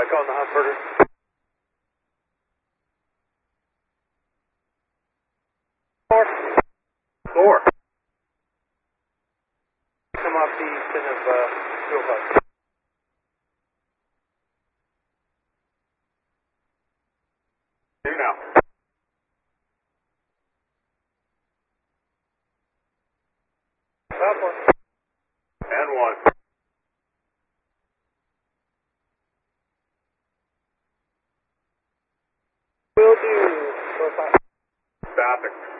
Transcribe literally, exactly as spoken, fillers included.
back on the Humberger. Four. Four. Come off the east end of uh, fuel bus. Do now. Stop one. And one. Will do. Four, five. Stopping.